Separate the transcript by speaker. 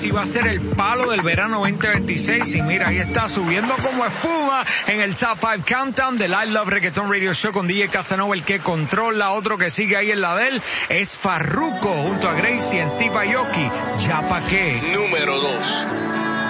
Speaker 1: Si va a ser el palo del verano 2026 y mira, ahí está subiendo como espuma en el Top 5 Countdown del I Love Reggaeton Radio Show con DJ Casanova, el que controla. Otro que sigue ahí en la de él es Farruko junto a Gracie en Steve Aoki. ¿Ya pa' qué?
Speaker 2: Número 2.